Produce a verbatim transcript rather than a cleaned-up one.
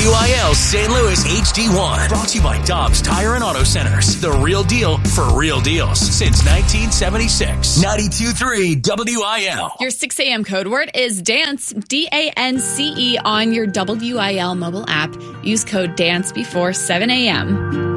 W I L Saint Louis H D one. Brought to you by Dobbs Tire and Auto Centers. The real deal for real deals since nineteen seventy-six. ninety-two point three W I L. Your six a.m. code word is DANCE, D A N C E, on your W I L mobile app. Use code DANCE before seven a.m.